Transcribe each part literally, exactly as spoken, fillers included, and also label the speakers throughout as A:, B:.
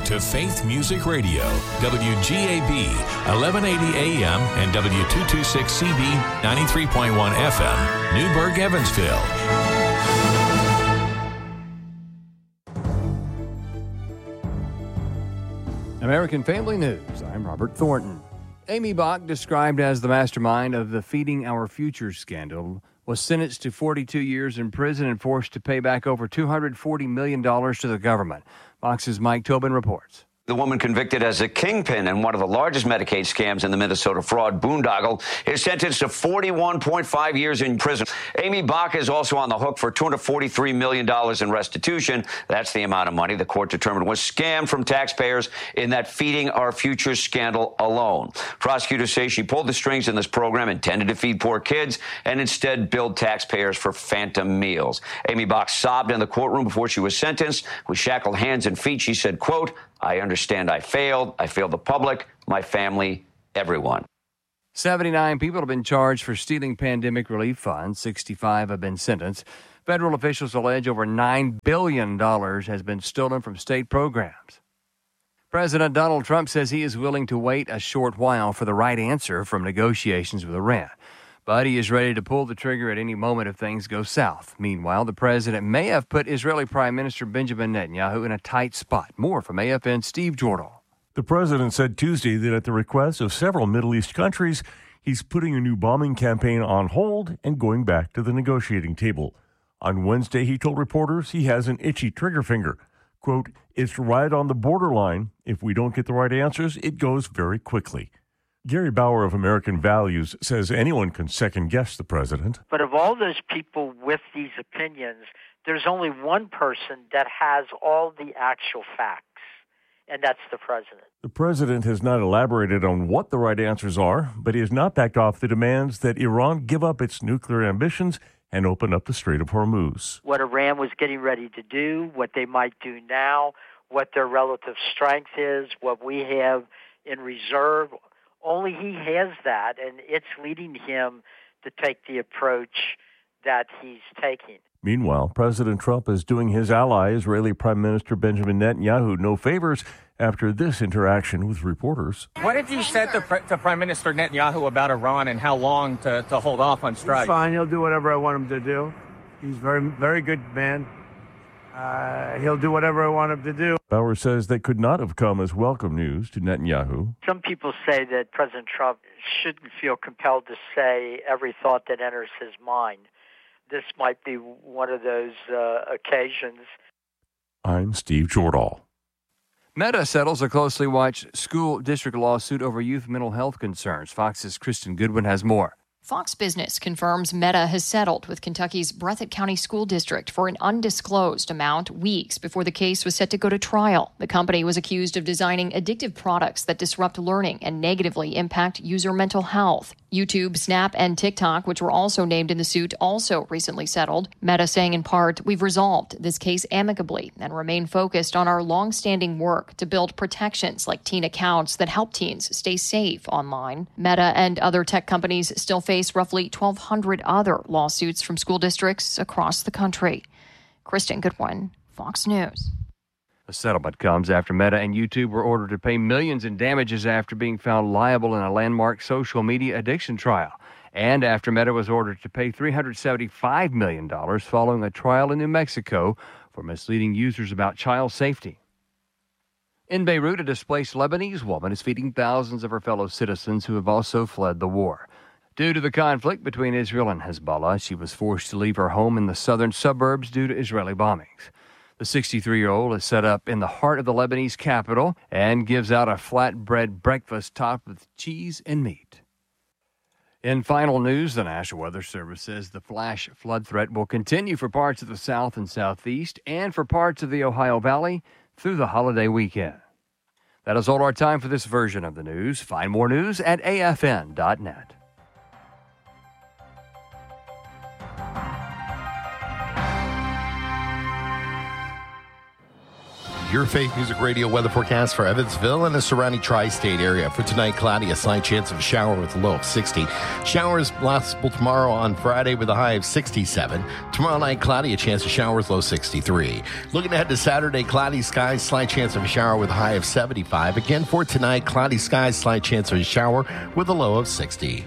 A: to Faith Music Radio, W G A B, eleven eighty A M and W two twenty-six C B, ninety-three point one F M, Newburgh, Evansville.
B: American Family News, I'm Robert Thornton. Amy Bach, described as the mastermind of the Feeding Our Future scandal, was sentenced to forty-two years in prison and forced to pay back over two hundred forty million dollars to the government. Fox's Mike Tobin reports.
C: The woman convicted as a kingpin in one of the largest Medicaid scams in the Minnesota fraud boondoggle is sentenced to forty-one point five years in prison. Amy Bach is also on the hook for two hundred forty-three million dollars in restitution. That's the amount of money the court determined was scammed from taxpayers in that Feeding Our Future scandal alone. Prosecutors say she pulled the strings in this program intended to feed poor kids and instead billed taxpayers for phantom meals. Amy Bach sobbed in the courtroom before she was sentenced. With shackled hands and feet, she said, quote, "I understand I failed. I failed the public, my family, everyone."
B: seventy-nine people have been charged for stealing pandemic relief funds. sixty-five have been sentenced. Federal officials allege over nine billion dollars has been stolen from state programs. President Donald Trump says he is willing to wait a short while for the right answer from negotiations with Iran. But he is ready to pull the trigger at any moment if things go south. Meanwhile, the president may have put Israeli Prime Minister Benjamin Netanyahu in a tight spot. More from A F N's Steve Jordahl.
D: The president said Tuesday that at the request of several Middle East countries, he's putting a new bombing campaign on hold and going back to the negotiating table. On Wednesday, he told reporters he has an itchy trigger finger. Quote, "It's right on the borderline. If we don't get the right answers, it goes very quickly." Gary Bauer of American Values says anyone can second-guess the president.
E: But of all those people with these opinions, there's only one person that has all the actual facts, and that's the president.
D: The president has not elaborated on what the right answers are, but he has not backed off the demands that Iran give up its nuclear ambitions and open up the Strait of Hormuz.
E: What Iran was getting ready to do, what they might do now, what their relative strength is, what we have in reserve. Only he has that, and it's leading him to take the approach that he's taking.
D: Meanwhile, President Trump is doing his ally, Israeli Prime Minister Benjamin Netanyahu, no favors after this interaction with reporters.
F: What have you said to, to Prime Minister Netanyahu about Iran and how long to, to hold off on strikes?
G: He's fine. He'll do whatever I want him to do. He's very, very good man. Uh, he'll do whatever I want him to do.
D: Bauer says that could not have come as welcome news to Netanyahu.
E: Some people say that President Trump shouldn't feel compelled to say every thought that enters his mind. This might be one of those uh, occasions.
D: I'm Steve Jordahl.
B: Meta settles a closely watched school district lawsuit over youth mental health concerns. Fox's Kristen Goodwin has more.
H: Fox Business confirms Meta has settled with Kentucky's Breathitt County School District for an undisclosed amount weeks before the case was set to go to trial. The company was accused of designing addictive products that disrupt learning and negatively impact user mental health. YouTube, Snap, and TikTok, which were also named in the suit, also recently settled. Meta saying in part, "We've resolved this case amicably and remain focused on our long-standing work to build protections like teen accounts that help teens stay safe online." Meta and other tech companies still face roughly twelve hundred other lawsuits from school districts across the country. Kristen Goodwin, Fox News.
B: The settlement comes after Meta and YouTube were ordered to pay millions in damages after being found liable in a landmark social media addiction trial, and after Meta was ordered to pay three hundred seventy-five million dollars following a trial in New Mexico for misleading users about child safety. In Beirut, a displaced Lebanese woman is feeding thousands of her fellow citizens who have also fled the war. Due to the conflict between Israel and Hezbollah, she was forced to leave her home in the southern suburbs due to Israeli bombings. The sixty-three-year-old is set up in the heart of the Lebanese capital and gives out a flatbread breakfast topped with cheese and meat. In final news, the National Weather Service says the flash flood threat will continue for parts of the south and southeast and for parts of the Ohio Valley through the holiday weekend. That is all our time for this version of the news. Find more news at A F N dot net.
I: your faith music radio weather forecast for Evansville and the surrounding tri-state area. For tonight, cloudy, a slight chance of a shower with a low of sixty. Showers possible tomorrow on Friday with a high of sixty-seven. Tomorrow night, cloudy, a chance of showers, low sixty-three. Looking ahead to Saturday, cloudy skies, slight chance of a shower with a high of seventy-five. Again for tonight, cloudy skies, slight chance of a shower with a low of sixty.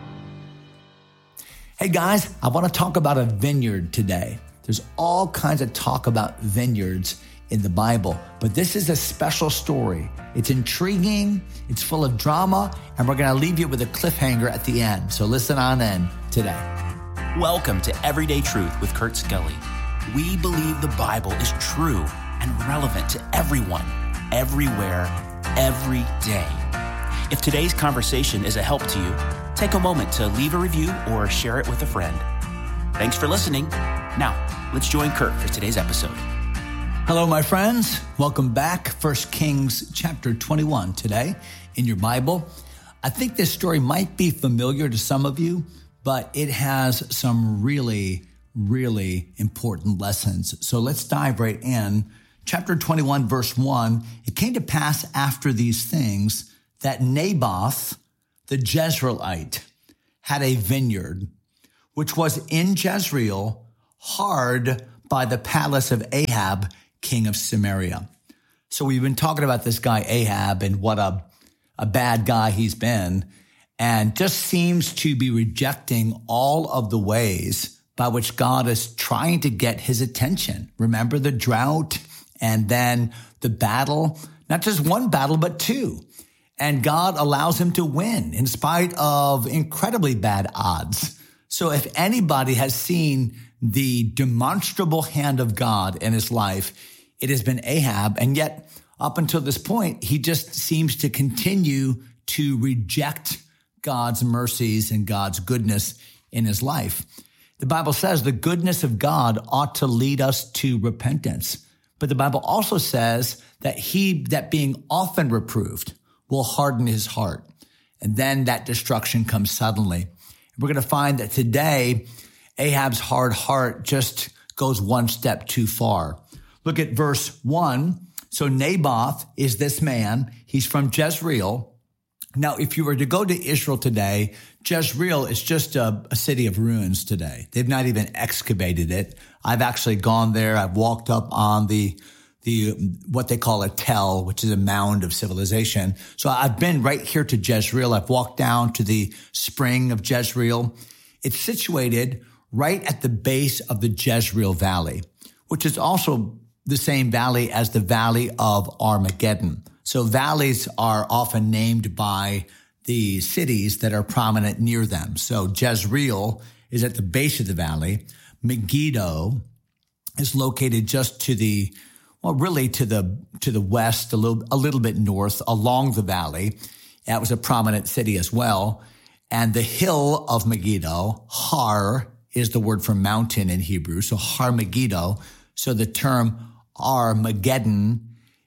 J: Hey guys, I want to talk about a vineyard today. There's all kinds of talk about vineyards in the Bible, but this is a special story. It's intriguing, it's full of drama, and we're going to leave you with a cliffhanger at the end. So listen on in today.
K: Welcome to Everyday Truth with Kurt Skelly. We believe the Bible is true and relevant to everyone, everywhere, every day. If today's conversation is a help to you, take a moment to leave a review or share it with a friend. Thanks for listening. Now, let's join Kurt for today's episode.
J: Hello, my friends. Welcome back. First Kings chapter twenty-one today in your Bible. I think this story might be familiar to some of you, but it has some really, really important lessons. So let's dive right in. Chapter twenty-one, verse one, it came to pass after these things that Naboth, the Jezreelite, had a vineyard, which was in Jezreel, hard by the palace of Ahab, king of Samaria. So we've been talking about this guy Ahab and what a, a bad guy he's been, and just seems to be rejecting all of the ways by which God is trying to get his attention. Remember the drought and then the battle, not just one battle, but two. And God allows him to win in spite of incredibly bad odds. So if anybody has seen the demonstrable hand of God in his life, it has been Ahab. And yet, up until this point, he just seems to continue to reject God's mercies and God's goodness in his life. The Bible says the goodness of God ought to lead us to repentance. But the Bible also says that he, that being often reproved, will harden his heart. And then that destruction comes suddenly. We're going to find that today, Ahab's hard heart just goes one step too far. Look at verse one. So Naboth is this man. He's from Jezreel. Now, if you were to go to Israel today, Jezreel is just a, a city of ruins today. They've not even excavated it. I've actually gone there. I've walked up on the the what they call a tell, which is a mound of civilization. So I've been right here to Jezreel. I've walked down to the spring of Jezreel. It's situated right at the base of the Jezreel Valley, which is also the same valley as the Valley of Armageddon. So valleys are often named by the cities that are prominent near them. So Jezreel is at the base of the valley. Megiddo is located just to the Well, really to the to the west, a little a little bit north along the valley. That was a prominent city as well. And the hill of Megiddo, Har, is the word for mountain in Hebrew. So Har Megiddo. So the term Armageddon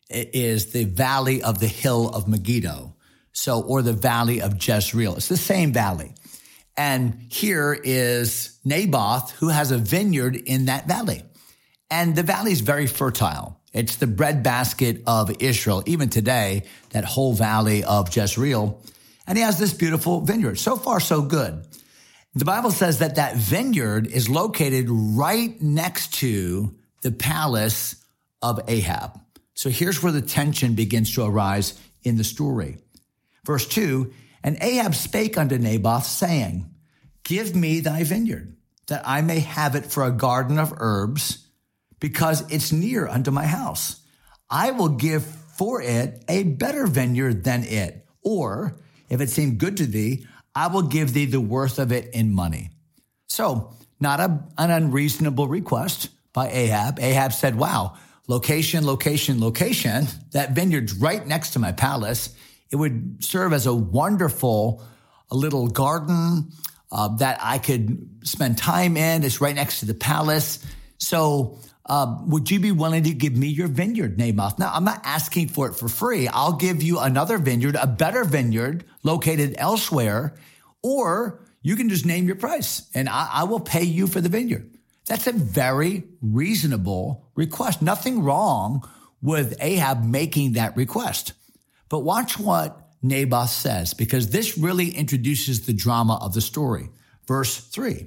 J: is the valley of the hill of Megiddo. So, or the valley of Jezreel. It's the same valley. And here is Naboth, who has a vineyard in that valley. And the valley is very fertile. It's the breadbasket of Israel. Even today, that whole valley of Jezreel. And he has this beautiful vineyard. So far, so good. The Bible says that that vineyard is located right next to the palace of Ahab. So here's where the tension begins to arise in the story. Verse two, and Ahab spake unto Naboth, saying, give me thy vineyard, that I may have it for a garden of herbs, because it's near unto my house. I will give for it a better vineyard than it. Or, if it seem good to thee, I will give thee the worth of it in money. So, not a, an unreasonable request by Ahab. Ahab said, wow, location, location, location. That vineyard's right next to my palace. It would serve as a wonderful a little garden uh, that I could spend time in. It's right next to the palace. So, Uh, would you be willing to give me your vineyard, Naboth? Now, I'm not asking for it for free. I'll give you another vineyard, a better vineyard located elsewhere, or you can just name your price and I, I will pay you for the vineyard. That's a very reasonable request. Nothing wrong with Ahab making that request. But watch what Naboth says, because this really introduces the drama of the story. Verse three.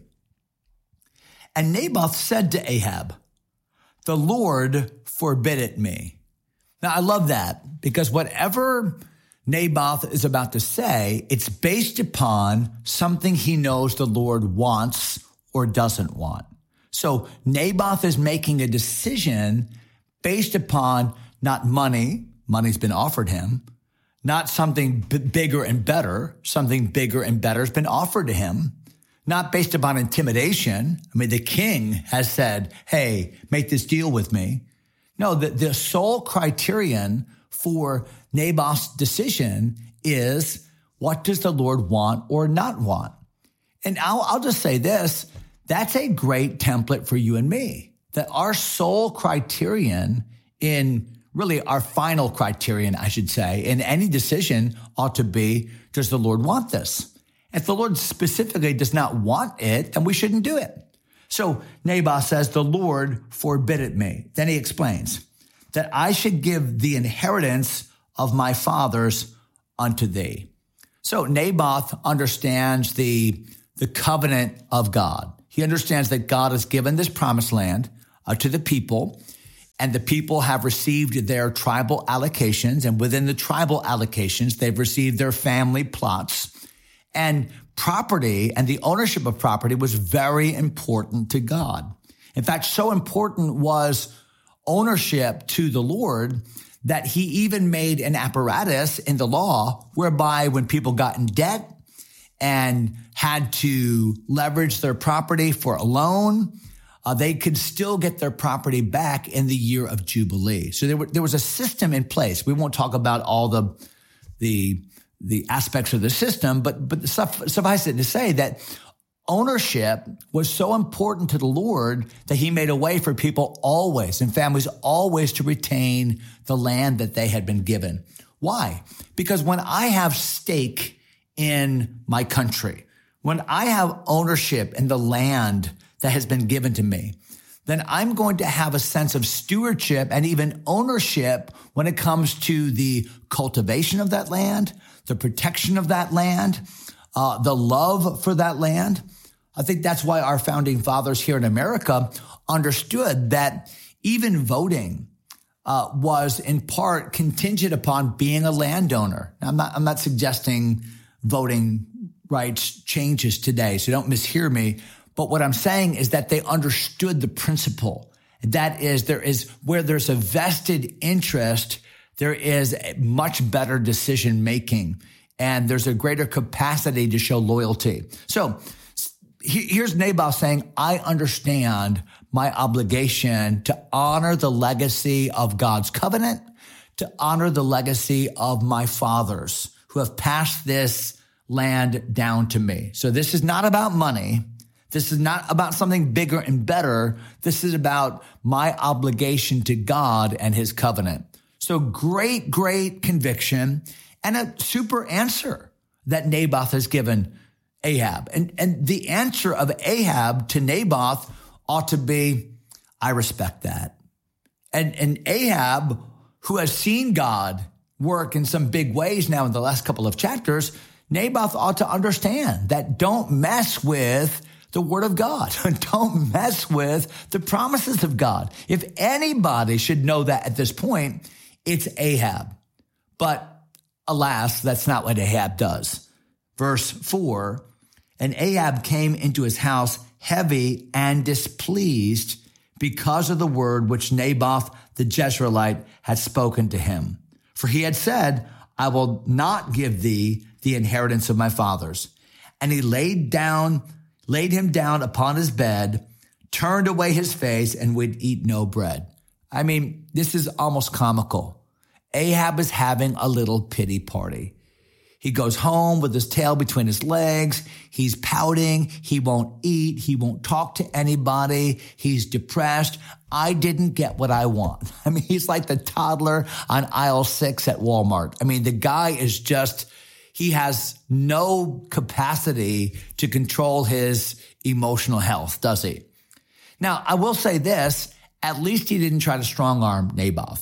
J: And Naboth said to Ahab, the Lord forbid it me. Now, I love that, because whatever Naboth is about to say, it's based upon something he knows the Lord wants or doesn't want. So Naboth is making a decision based upon not money, money's been offered him, not something b- bigger and better, something bigger and better has been offered to him, not based upon intimidation. I mean, the king has said, hey, make this deal with me. No, the, the sole criterion for Naboth's decision is, what does the Lord want or not want? And I'll, I'll just say this, that's a great template for you and me, that our sole criterion in really our final criterion, I should say, in any decision ought to be, does the Lord want this? If the Lord specifically does not want it, then we shouldn't do it. So Naboth says, the Lord forbid it me. Then he explains that I should give the inheritance of my fathers unto thee. So Naboth understands the, the covenant of God. He understands that God has given this promised land uh, to the people, and the people have received their tribal allocations, and within the tribal allocations, they've received their family plots. And property and the ownership of property was very important to God. In fact, so important was ownership to the Lord that he even made an apparatus in the law whereby when people got in debt and had to leverage their property for a loan, uh, they could still get their property back in the year of Jubilee. So there, were, there was a system in place. We won't talk about all the, the, the aspects of the system, but, but suffice it to say that ownership was so important to the Lord that he made a way for people always and families always to retain the land that they had been given. Why? Because when I have stake in my country, when I have ownership in the land that has been given to me, then I'm going to have a sense of stewardship and even ownership when it comes to the cultivation of that land, the protection of that land, uh, the love for that land. I think that's why our founding fathers here in America understood that even voting uh, was in part contingent upon being a landowner. Now, I'm not, I'm not suggesting voting rights changes today, so don't mishear me. But what I'm saying is that they understood the principle. That is, there is where there's a vested interest, there is a much better decision making, and there's a greater capacity to show loyalty. So here's Naboth saying, I understand my obligation to honor the legacy of God's covenant, to honor the legacy of my fathers who have passed this land down to me. So this is not about money. This is not about something bigger and better. This is about my obligation to God and his covenant. So great, great conviction and a super answer that Naboth has given Ahab. And, and the answer of Ahab to Naboth ought to be, I respect that. And, and Ahab, who has seen God work in some big ways now in the last couple of chapters, Naboth ought to understand that don't mess with the word of God. Don't mess with the promises of God. If anybody should know that at this point, it's Ahab. But alas, that's not what Ahab does. Verse four, and Ahab came into his house heavy and displeased because of the word which Naboth the Jezreelite had spoken to him. For he had said, I will not give thee the inheritance of my fathers. And he laid down, laid him down upon his bed, turned away his face, and would eat no bread. I mean, this is almost comical. Ahab is having a little pity party. He goes home with his tail between his legs. He's pouting. He won't eat. He won't talk to anybody. He's depressed. I didn't get what I want. I mean, he's like the toddler on aisle six at Walmart. I mean, the guy is just, he has no capacity to control his emotional health, does he? Now, I will say this, at least he didn't try to strong arm Naboth.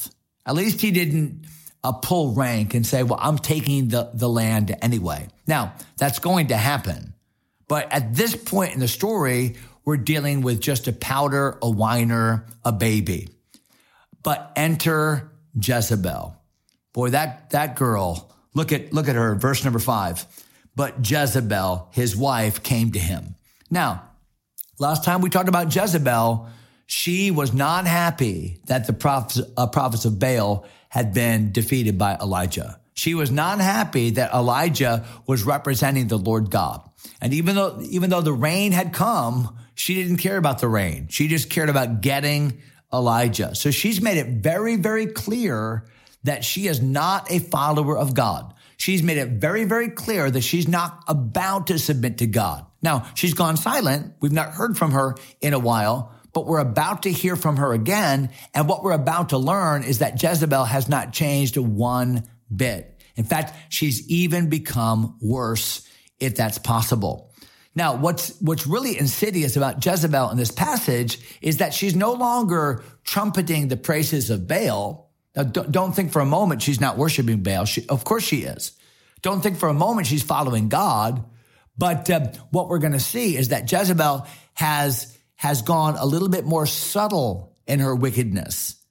J: At least he didn't uh, pull rank and say, well, I'm taking the, the land anyway. Now, that's going to happen. But at this point in the story, we're dealing with just a pouter, a whiner, a baby. But enter Jezebel. Boy, that, that girl, look at, look at her, verse number five. But Jezebel, his wife, came to him. Now, last time we talked about Jezebel, she was not happy that the prophets, uh, prophets of Baal had been defeated by Elijah. She was not happy that Elijah was representing the Lord God. And even though, even though the rain had come, she didn't care about the rain. She just cared about getting Elijah. So she's made it very, very clear that she is not a follower of God. She's made it very, very clear that she's not about to submit to God. Now, she's gone silent. We've not heard from her in a while, but we're about to hear from her again. And what we're about to learn is that Jezebel has not changed one bit. In fact, she's even become worse, if that's possible. Now, what's what's really insidious about Jezebel in this passage is that she's no longer trumpeting the praises of Baal. Now, don't think for a moment she's not worshiping Baal. She, of course she is. Don't think for a moment she's following God. But uh, what we're going to see is that Jezebel has, has gone a little bit more subtle in her wickedness.